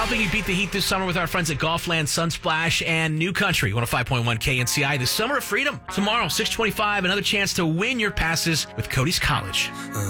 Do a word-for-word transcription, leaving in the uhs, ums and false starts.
helping you beat the heat this summer with our friends at Golfland, Sunsplash, and New Country, one oh five point one K N C I. The Summer of Freedom. Tomorrow, six twenty-five, another chance to win your passes with Cody's College.